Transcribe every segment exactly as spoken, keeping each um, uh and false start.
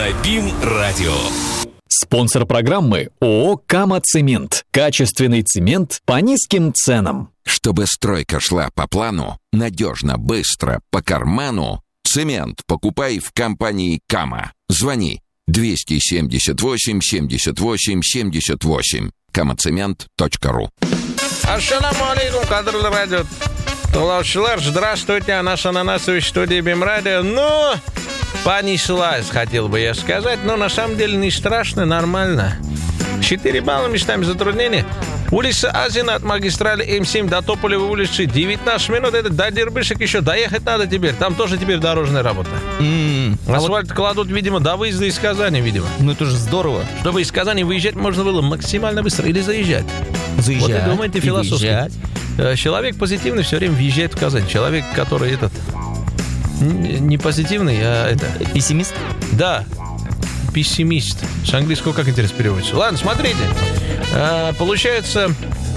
на БИМ-радио. Спонсор программы ООО «Кама-Цемент». Качественный цемент по низким ценам. Чтобы стройка шла по плану, надежно, быстро, по карману, цемент покупай в компании «Кама». Звони двести семьдесят восемь семьдесят восемь семьдесят восемь. камацемент точка ру. Ассаламу алейкум, кадрлы радио. Тулаушилар, здравствуйте, наш ананасовый студия БИМ-радио. Ну, понеслась, хотел бы я сказать, но на самом деле не страшно, нормально. четыре балла местами затруднения. Улица Азина от магистрали М семь до Тополевой улицы девятнадцать минут. Это до Дербышек еще доехать надо теперь. Там тоже теперь дорожная работа. Mm. Асфальт а вот... кладут, видимо, до выезда из Казани, видимо. Ну это же здорово. Чтобы из Казани выезжать можно было максимально быстро. Или заезжать. Заезжать. Вот и думаете философски. Человек позитивный все время въезжает в Казань. Человек, который этот... Не позитивный, а это... Пессимист? Да. Пессимист. С английского как интересно переводится. Ладно, смотрите. А, получается...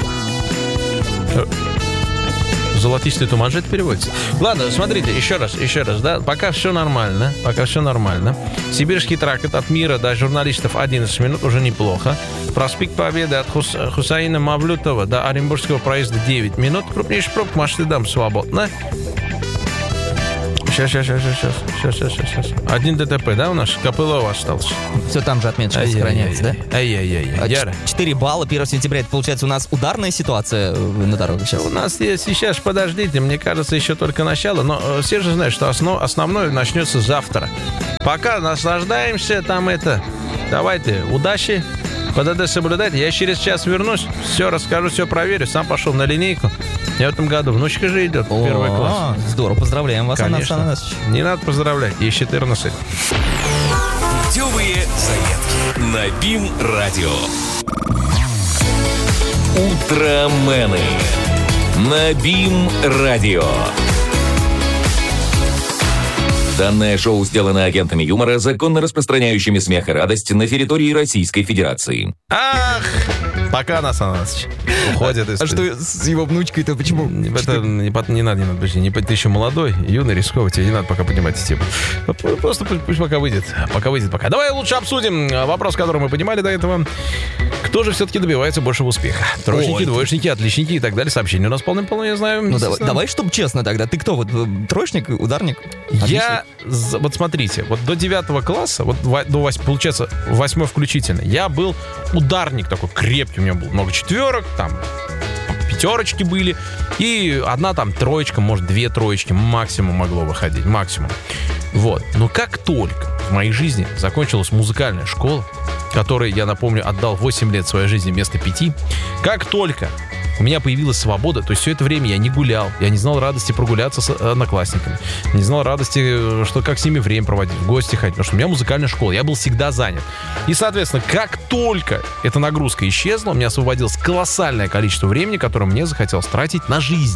Золотистый туман же это переводится. Ладно, смотрите, еще раз, еще раз, да. Пока все нормально, пока все нормально. Сибирский тракт от Мира до журналистов одиннадцать минут, уже неплохо. Проспект Победы от Хус... Хусаина Мавлютова до Оренбургского проезда девять минут. Крупнейший пробка Маштыдам свободно. Сейчас, сейчас, сейчас, сейчас, сейчас, сейчас, сейчас. Один ДТП, да, у нас? Копылова остался. Все там же отметочка сохраняется, да? Ай-яй-яй. четыре балла, первого сентября, это получается у нас ударная ситуация на дорогах сейчас? У нас есть сейчас, подождите, мне кажется, еще только начало, но все же знают, что основ, основное начнется завтра. Пока наслаждаемся, там это, давайте, удачи, ПДД соблюдайте. Я через час вернусь, все расскажу, все проверю, сам пошел на линейку. Я в этом году, внучка же идет в первый класс. Здорово, поздравляем вас, Анас Анасович. Не надо поздравлять, ей четырнадцать. Путевые заметки на БИМ-радио. Утромены на БИМ-радио. Данное шоу сделано агентами юмора, законно распространяющими смех и радость на территории Российской Федерации. Ах! Пока, Анас Анасович. Уходит из... А что с его внучкой-то почему? Это не, не надо, не надо, подожди. Не, ты еще молодой, юный, рисковый, тебе не надо пока поднимать эти темы. Просто пусть, пусть пока выйдет. Пока выйдет, пока. Давай лучше обсудим вопрос, который мы поднимали до этого. Кто же все-таки добивается большего успеха? Троечники, Ой, двоечники, отличники и так далее. Сообщения у нас полным-полно, я знаю. Ну давай, давай, чтобы честно тогда. Ты кто? Вот троечник, ударник? Отличник? Я, вот смотрите, вот до девятого класса, вот до, получается, восьмой включительно, я был ударник такой крепкий. У меня было много четверок, там пятерочки были, и одна там троечка, может, две троечки максимум могло выходить, максимум. Вот. Но как только в моей жизни закончилась музыкальная школа, которой, я напомню, отдал восемь лет своей жизни вместо пяти, как только у меня появилась свобода, то есть все это время я не гулял, я не знал радости прогуляться с одноклассниками, не знал радости, что как с ними время проводить, в гости ходить, потому что у меня музыкальная школа, я был всегда занят. И, соответственно, как только эта нагрузка исчезла, у меня освободилось колоссальное количество времени, которое мне захотелось тратить на жизнь.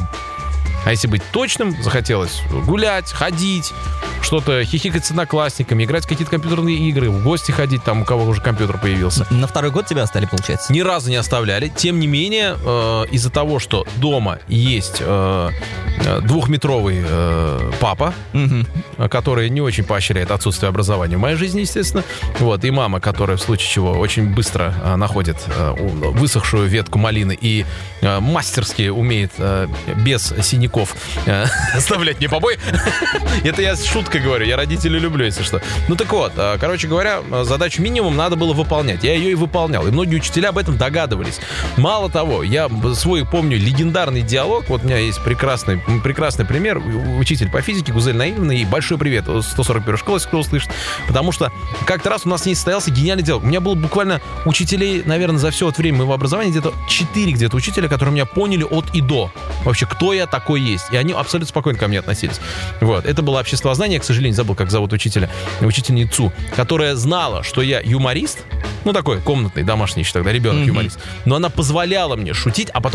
А если быть точным, захотелось гулять, ходить, что-то хихикать с одноклассниками, играть в какие-то компьютерные игры, в гости ходить, там у кого уже компьютер появился. На второй год тебя оставили, получается? Ни разу не оставляли. Тем не менее, э, из-за того, что дома есть э, двухметровый э, папа, угу. который не очень поощряет отсутствие образования в моей жизни, естественно, вот, и мама, которая в случае чего очень быстро э, находит э, высохшую ветку малины и э, мастерски умеет э, без синяков оставлять мне побои. Это я с шуткой говорю, я родителей люблю, если что. Ну так вот, короче говоря, задачу минимум надо было выполнять. Я ее и выполнял, и многие учителя об этом догадывались. Мало того, я свой помню легендарный диалог. Вот у меня есть прекрасный, прекрасный пример. Учитель по физике Гузель Наиловна, и большой привет сто сорок первой школы, если кто услышит. Потому что как-то раз у нас с ней состоялся гениальный диалог. У меня было буквально учителей, наверное, за все вот время моего образования где-то четыре где-то учителя, которые меня поняли от и до. Вообще, кто я такой есть. И они абсолютно спокойно ко мне относились. Вот. Это было обществознание, я, к сожалению, забыл, как зовут учителя, учительницу, которая знала, что я юморист, ну, такой комнатный, домашний еще тогда, ребенок-юморист, mm-hmm. но она позволяла мне шутить, а потом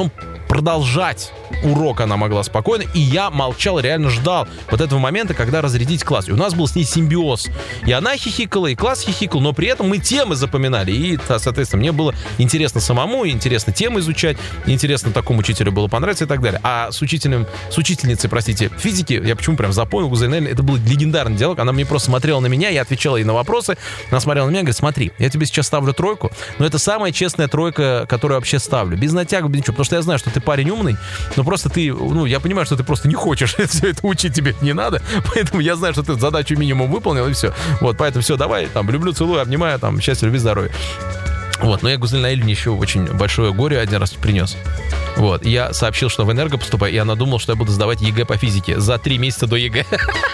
продолжать урок она могла спокойно, и я молчал, реально ждал вот этого момента, когда разрядить класс. И у нас был с ней симбиоз. И она хихикала, и класс хихикал, но при этом мы темы запоминали. И, соответственно, мне было интересно самому, интересно темы изучать, интересно такому учителю было понравиться и так далее. А с учителем, с учительницей, простите, физики, я почему прям запомнил, Гузель, это был легендарный диалог. Она мне просто смотрела на меня, я отвечала ей на вопросы. Она смотрела на меня и говорит: смотри, я тебе сейчас ставлю тройку, но это самая честная тройка, которую вообще ставлю. Без натяга, без ничего. Потому что я знаю, что ты парень умный, но просто ты, ну, я понимаю, что ты просто не хочешь все это учить, тебе не надо, поэтому я знаю, что ты задачу минимум выполнил, и все. Вот, поэтому все, давай, там, люблю, целую, обнимаю, там, счастья, любви, здоровья. Вот, но я Гузель Наиль мне еще очень большое горе один раз принес. Вот, я сообщил, что в Энерго поступаю, и она думала, что я буду сдавать ЕГЭ по физике за три месяца до ЕГЭ.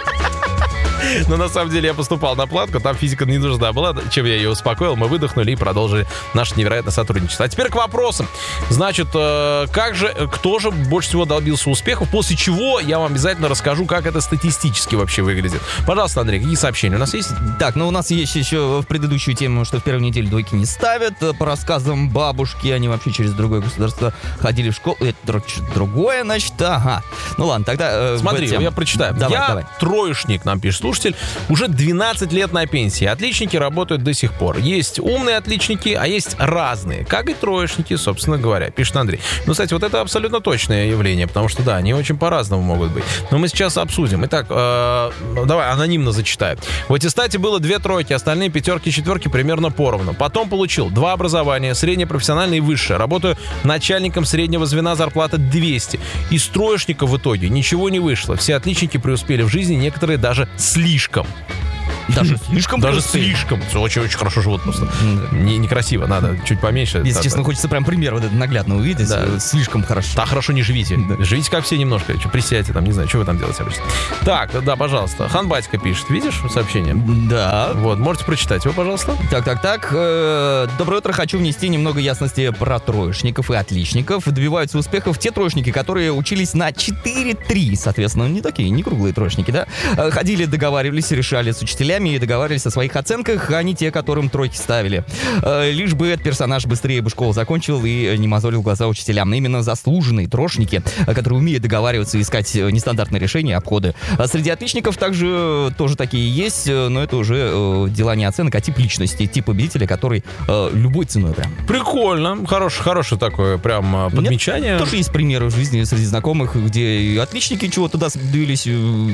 Но на самом деле я поступал на платку, там физика не нужна была, чем я ее успокоил, мы выдохнули и продолжили наше невероятное сотрудничество. А теперь к вопросам. Значит, э, как же, кто же больше всего добился успехов, после чего я вам обязательно расскажу, как это статистически вообще выглядит. Пожалуйста, Андрей, какие сообщения у нас есть? Так, ну у нас есть еще в предыдущую тему, что в первую неделю двойки не ставят. По рассказам бабушки, они вообще через другое государство ходили в школу. Это другое, значит, ага. Ну ладно, тогда... Э, Смотри, я прочитаю. Давай, я давай. троечник, нам пишет слушатель, уже двенадцать лет на пенсии. Отличники работают до сих пор. Есть умные отличники, а есть разные. Как и троечники, собственно говоря, пишет Андрей. Ну, кстати, вот это абсолютно точное явление, потому что, да, они очень по-разному могут быть. Но мы сейчас обсудим. Итак, э, давай анонимно зачитаю. В аттестате было две тройки, остальные пятерки и четверки примерно поровну. Потом получил два образования, среднее, профессиональное и высшее. Работаю начальником среднего звена, зарплата двести. Из троечников в итоге ничего не вышло. Все отличники преуспели в жизни, некоторые даже слишком. Даже слишком? Даже слишком. Очень-очень хорошо живут просто. Не, некрасиво, надо чуть поменьше. Если честно, хочется прям пример вот этот наглядно увидеть. Да. Слишком хорошо. Так хорошо не живите. Да. Живите как все немножко. Что, присядьте там, не знаю, что вы там делаете обычно. Так, да, пожалуйста. Хан Батька пишет. Видишь сообщение? Да. Вот, можете прочитать его, пожалуйста. Так, так, так. Э, доброе утро. Хочу внести немного ясности про троечников и отличников. Добиваются успехов те троечники, которые учились на четыре три. Соответственно, не такие, не круглые троечники, да? Ходили, договаривались, решали с учителями и договаривались о своих оценках, а не те, которым тройки ставили. Э, лишь бы этот персонаж быстрее бы школу закончил и не мозолил глаза учителям. Именно заслуженные трошники, которые умеют договариваться и искать нестандартные решения, обходы. А среди отличников также тоже такие есть, но это уже э, дела не оценок, а тип личности, тип победителя, который э, любой ценой прям. Прикольно. Хорош, хорошее такое прям подмечание. Нет, тоже есть примеры в жизни среди знакомых, где и отличники чего-то добились,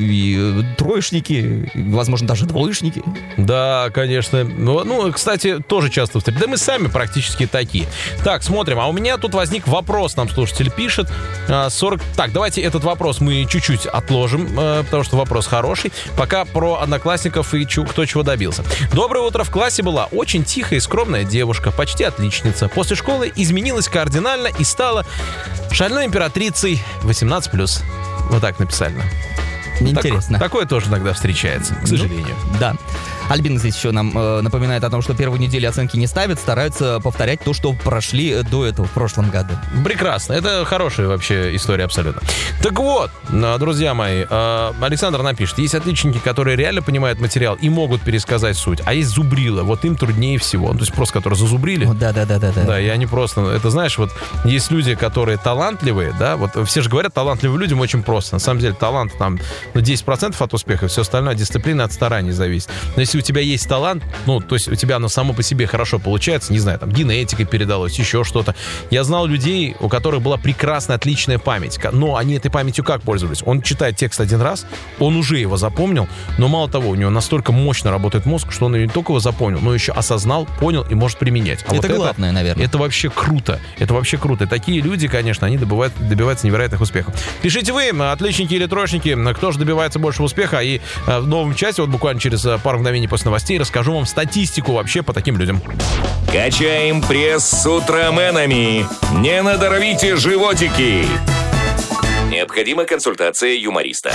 и троечники, и, возможно, даже двоечники. Да, конечно. Ну, ну, кстати, тоже часто встречаем. Да мы сами практически такие. Так, смотрим. А у меня тут возник вопрос, нам слушатель пишет. сорок... Так, давайте этот вопрос мы чуть-чуть отложим, потому что вопрос хороший. Пока про одноклассников и чу... кто чего добился. Доброе утро. В классе была очень тихая и скромная девушка, почти отличница. После школы изменилась кардинально и стала шальной императрицей восемнадцать плюс. Вот так написали. Интересно. Так, такое тоже иногда встречается, к сожалению. Ну, да. Альбин здесь еще нам э, напоминает о том, что первую неделю оценки не ставят, стараются повторять то, что прошли до этого в прошлом году. Прекрасно. Это хорошая вообще история абсолютно. Так вот, друзья мои, э, Александр напишет, есть отличники, которые реально понимают материал и могут пересказать суть, а есть зубрилы, вот им труднее всего. Ну, то есть просто, которые зазубрили. Да, да, да, да, да. Да, и они просто, это знаешь, вот есть люди, которые талантливые, да, вот все же говорят, талантливым людям очень просто. На самом деле талант там, ну, десять процентов от успеха, все остальное дисциплина от стараний зависит. Но если у тебя есть талант, ну, то есть у тебя оно само по себе хорошо получается, не знаю, там, генетикой передалось, еще что-то. Я знал людей, у которых была прекрасная, отличная память, но они этой памятью как пользовались? Он читает текст один раз, он уже его запомнил, но мало того, у него настолько мощно работает мозг, что он не только его запомнил, но еще осознал, понял и может применять. А это вот главное, это, наверное. Это вообще круто. Это вообще круто. И такие люди, конечно, они добывают, добиваются невероятных успехов. Пишите вы, отличники или троечники, кто же добивается большего успеха. И в новом часе, вот буквально через пару мгновений после новостей, расскажу вам статистику вообще по таким людям. Качаем пресс с утроменами. Не надорвите животики. Необходима консультация юмориста.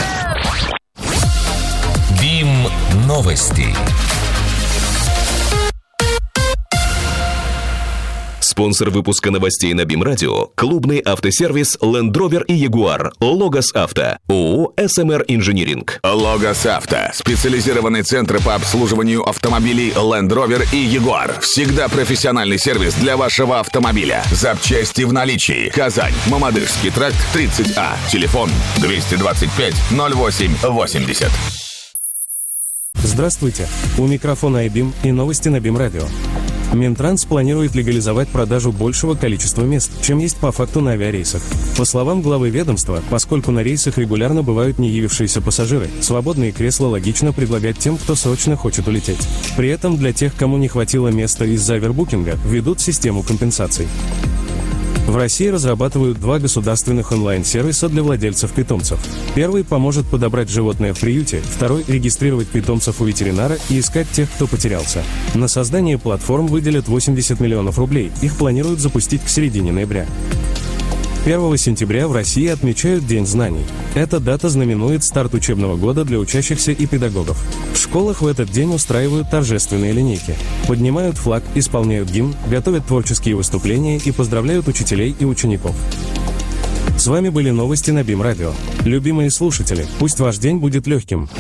БИМ новости. Спонсор выпуска новостей на БИМ-радио – клубный автосервис Land Rover и Jaguar Logos Авто, ООО эс эм эр Инжиниринг. Logos Авто – специализированный центр по обслуживанию автомобилей Land Rover и Jaguar. Всегда профессиональный сервис для вашего автомобиля. Запчасти в наличии. Казань, Мамадышский тракт, тридцать А. Телефон двести двадцать пять ноль восемь восемьдесят. Здравствуйте. У микрофона iBeam и новости на БИМ-радио. Минтранс планирует легализовать продажу большего количества мест, чем есть по факту на авиарейсах. По словам главы ведомства, поскольку на рейсах регулярно бывают не явившиеся пассажиры, свободные кресла логично предлагать тем, кто срочно хочет улететь. При этом для тех, кому не хватило места из-за овербукинга, введут систему компенсаций. В России разрабатывают два государственных онлайн-сервиса для владельцев питомцев. Первый поможет подобрать животное в приюте, второй – регистрировать питомцев у ветеринара и искать тех, кто потерялся. На создание платформ выделят восемьдесят миллионов рублей, их планируют запустить к середине ноября. первого сентября в России отмечают День знаний. Эта дата знаменует старт учебного года для учащихся и педагогов. В школах в этот день устраивают торжественные линейки. Поднимают флаг, исполняют гимн, готовят творческие выступления и поздравляют учителей и учеников. С вами были новости на БИМ-радио. Любимые слушатели, пусть ваш день будет легким.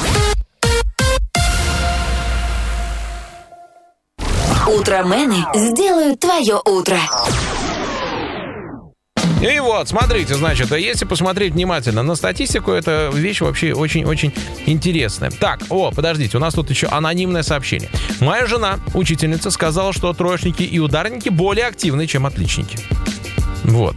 Утромены сделают твое утро. И вот, смотрите, значит, если посмотреть внимательно на статистику, эта вещь вообще очень-очень интересная. Так, о, подождите, у нас тут еще анонимное сообщение. Моя жена, учительница, сказала, что троечники и ударники более активны, чем отличники. Вот.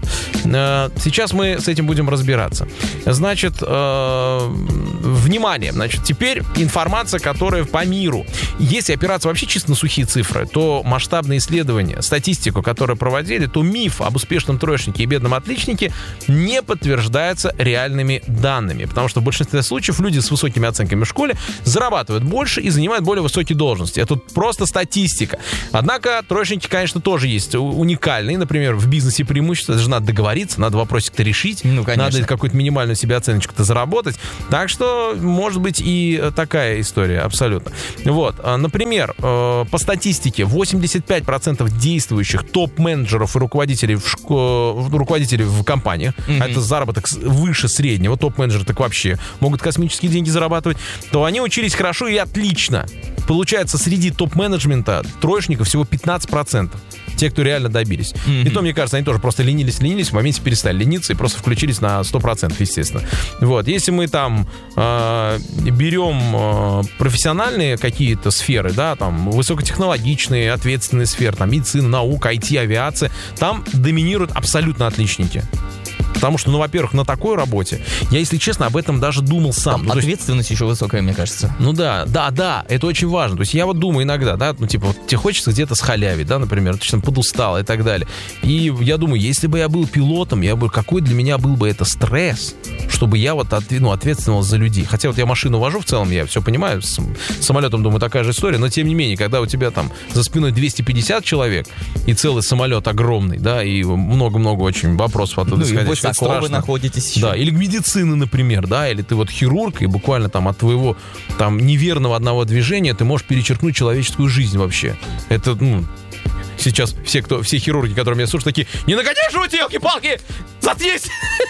Сейчас мы с этим будем разбираться. Значит, э, внимание, значит, теперь информация, которая по миру. Если опираться вообще чисто на сухие цифры, то масштабные исследования, статистику, которую проводили, то миф об успешном троечнике и бедном отличнике не подтверждается реальными данными. Потому что в большинстве случаев люди с высокими оценками в школе зарабатывают больше и занимают более высокие должности. Это просто статистика. Однако троечники, конечно, тоже есть уникальные. Например, в бизнесе преимущество. Это же надо договориться, надо вопросик-то решить. Ну, надо какую-то минимальную себе оценочку-то заработать. Так что, может быть, и такая история, абсолютно. Вот, например, по статистике, восемьдесят пять процентов действующих топ-менеджеров и руководителей в, шко... руководителей в компаниях, mm-hmm. а это заработок выше среднего, топ-менеджеры так вообще могут космические деньги зарабатывать, то они учились хорошо и отлично. Получается, среди топ-менеджмента троечников всего пятнадцать процентов. Те, кто реально добились. Mm-hmm. И то, мне кажется, они тоже просто ленились-ленились, в моменте перестали лениться и просто включились на сто процентов, естественно. Вот. Если мы там э, берем э, профессиональные какие-то сферы, да, там, высокотехнологичные, ответственные сферы, там, медицина, наука, ай ти, авиация, там доминируют абсолютно отличники. Потому что, ну, во-первых, на такой работе, я, если честно, об этом даже думал сам. Там ну, ответственность есть... еще высокая, мне кажется. Ну да, да, да, это очень важно. То есть я вот думаю иногда, да, ну, типа, вот тебе хочется где-то схалявить, да, например, ты там подустал и так далее. И я думаю, если бы я был пилотом, я бы, какой для меня был бы это стресс, чтобы я вот от, ну, ответствовал за людей. Хотя вот я машину вожу в целом, я все понимаю, с самолетом, думаю, такая же история, но тем не менее, когда у тебя там за спиной двести пятьдесят человек и целый самолет огромный, да, и много-много очень вопросов оттуда исходящих. Ну, страшно. Вы находитесь еще. Да, или медицины, например, да, или ты вот хирург, и буквально там от твоего там неверного одного движения ты можешь перечеркнуть человеческую жизнь вообще. Это, ну, сейчас все, кто, все хирурги, которые меня слушают, такие: не нагоняй животе, елки-палки, заткнись!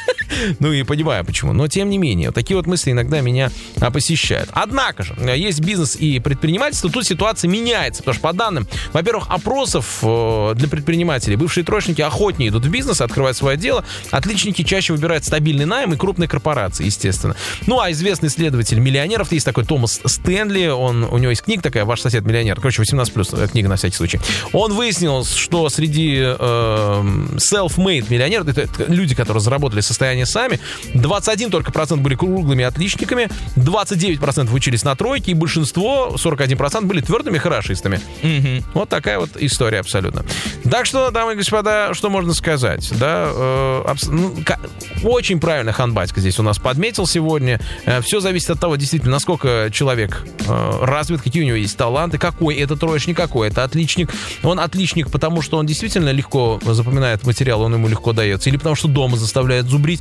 Ну и понимаю почему. Но тем не менее, вот такие вот мысли иногда меня а, посещают. Однако же, есть бизнес и предпринимательство, тут ситуация меняется. Потому что по данным, во-первых, опросов э, для предпринимателей, бывшие троечники охотнее идут в бизнес, открывают свое дело. Отличники чаще выбирают стабильный найм и крупные корпорации, естественно. Ну а известный исследователь миллионеров, есть такой Томас Стэнли, он, у него есть книга такая «Ваш сосед миллионер». Короче, восемнадцать плюс книга на всякий случай. Он выяснил, что среди э, self-made миллионеров, это, это люди, которые заработали состояние сами, двадцать один только процент были круглыми отличниками, двадцать девять процентов учились на тройке, и большинство, сорок один процент, были твердыми хорошистами. Mm-hmm. Вот такая вот история абсолютно. Так что, дамы и господа, что можно сказать? Да, э, абс- ну, к- очень правильно Хан Батько здесь у нас подметил сегодня. Э, все зависит от того, действительно, насколько человек э, развит, какие у него есть таланты, какой это троечник, какой это отличник. Он отличник, потому что он действительно легко запоминает материал, он ему легко дается, или потому что дома заставляет зубрить,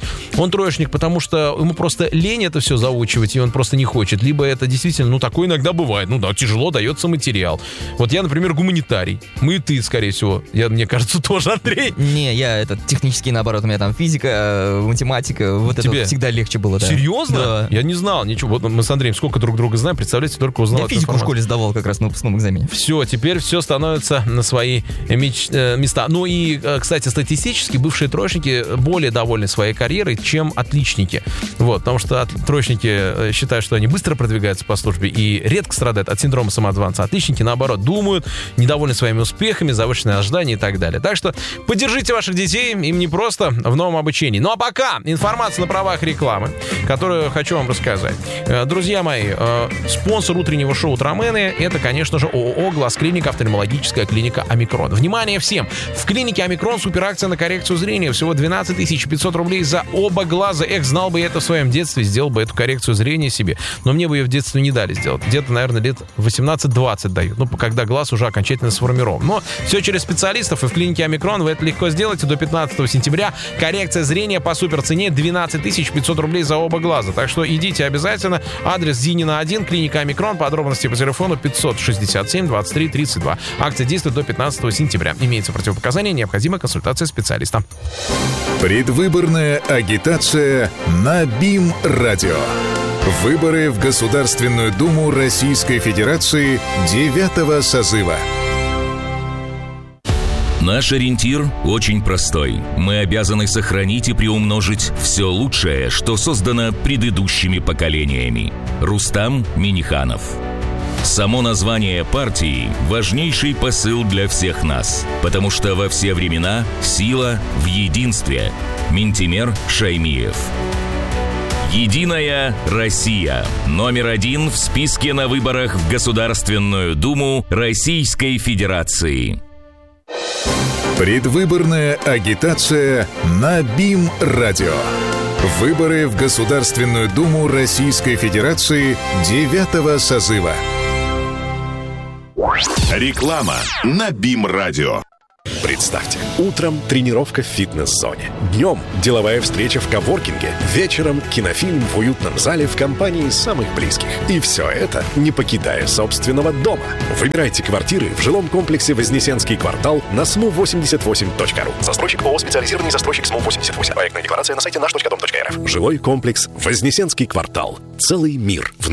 он троечник, потому что ему просто лень это все заучивать, и он просто не хочет. Либо это действительно, ну, такое иногда бывает. Ну да, тяжело дается материал. Вот я, например, гуманитарий. Мы и ты, скорее всего. Я, мне кажется, тоже, Андрей. Не, я этот технический, наоборот, у меня там физика, математика. Вот Тебе это вот всегда легче было, да. Серьезно? Да. Я не знал ничего. Вот мы с Андреем сколько друг друга знаем, представляете, только узнал. Я физику в школе сдавал как раз на выпускном экзамене. Все, теперь все становится на свои меч... места. Ну и, кстати, статистически бывшие троечники более довольны своей карьерой, чем отличники. Вот, потому что от... троечники считают, что они быстро продвигаются по службе и редко страдают от синдрома самозванца. Отличники, наоборот, думают, недовольны своими успехами, завышенные ожидания и так далее. Так что поддержите ваших детей, им не просто в новом обучении. Ну а пока информация на правах рекламы, которую хочу вам рассказать. Друзья мои, спонсор утреннего шоу «Утромены» — это, конечно же, ООО «Глазклиника», офтальмологическая клиника «Омикрон». Внимание всем! В клинике «Омикрон» суперакция на коррекцию зрения. Всего двенадцать тысяч пятьсот рублей за оба глаза. Эх, знал бы я это в своем детстве, сделал бы эту коррекцию зрения себе. Но мне бы ее в детстве не дали сделать. Где-то, наверное, лет восемнадцать-двадцать дают. Ну, когда глаз уже окончательно сформирован. Но все через специалистов, и в клинике «Омикрон» вы это легко сделаете. До пятнадцатого сентября коррекция зрения по суперцене двенадцать тысяч пятьсот рублей за оба глаза. Так что идите обязательно. Адрес Зинина один, клиника «Омикрон». Подробности по телефону пятьсот шестьдесят семь двадцать три тридцать два. Акция действует до пятнадцатого сентября. Имеется противопоказания, необходима консультация специалиста. Предвыборная агитация на БИМ-радио. Выборы в Государственную Думу Российской Федерации девятого созыва. Наш ориентир очень простой. Мы обязаны сохранить и приумножить все лучшее, что создано предыдущими поколениями. Рустам Минниханов. Само название партии – важнейший посыл для всех нас, потому что во все времена сила в единстве. Минтимер Шаймиев. «Единая Россия» – номер один в списке на выборах в Государственную Думу Российской Федерации. Предвыборная агитация на БИМ-радио. Выборы в Государственную Думу Российской Федерации девятого созыва. Реклама на БИМ-радио. Представьте, утром тренировка в фитнес-зоне. Днем деловая встреча в коворкинге. Вечером кинофильм в уютном зале в компании самых близких. И все это не покидая собственного дома. Выбирайте квартиры в жилом комплексе Вознесенский квартал на эс эм у восемьдесят восемь точка ру. Застройщик ООО «Специализированный застройщик эс эм у восемьдесят восемь». Проектная декларация на сайте наш точка дом точка эр эф. Жилой комплекс Вознесенский квартал. Целый мир внутри.